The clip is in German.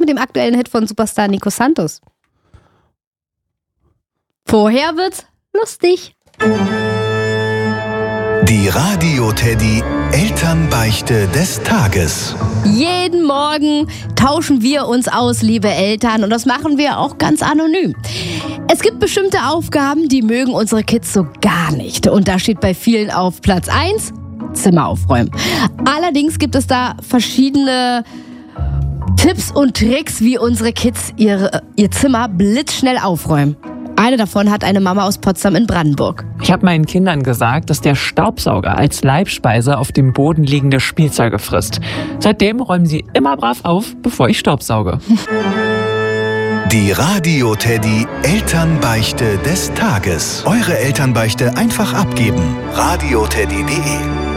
mit dem aktuellen Hit von Superstar Nico Santos. Vorher wird's lustig. Die Radio Teddy Elternbeichte des Tages. Jeden Morgen tauschen wir uns aus, liebe Eltern, und das machen wir auch ganz anonym. Es gibt bestimmte Aufgaben, die mögen unsere Kids so gar nicht. Und da steht bei vielen auf Platz 1 Zimmer aufräumen. Allerdings gibt es da verschiedene Tipps und Tricks, wie unsere Kids ihr Zimmer blitzschnell aufräumen. Eine davon hat eine Mama aus Potsdam in Brandenburg. Ich habe meinen Kindern gesagt, dass der Staubsauger als Leibspeise auf dem Boden liegende Spielzeuge frisst. Seitdem räumen sie immer brav auf, bevor ich staubsauge. Die Radio Teddy Elternbeichte des Tages. Eure Elternbeichte einfach abgeben. radioteddy.de